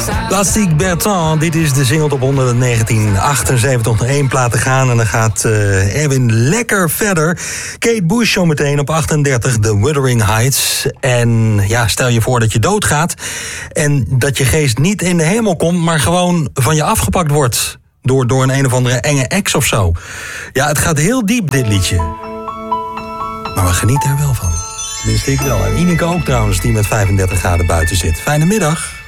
Plastique Bertrand, dit is de single op 11978 nog 1 plaat te gaan. En dan gaat Erwin lekker verder. Kate Bush zometeen op 38, The Wuthering Heights. En ja, stel je voor dat je doodgaat en dat je geest niet in de hemel komt, maar gewoon van je afgepakt wordt door een of andere enge ex of zo. Ja, het gaat heel diep, dit liedje. Maar we genieten er wel van. Tenminste, ik wel. En Ineke ook trouwens, die met 35 graden buiten zit. Fijne middag.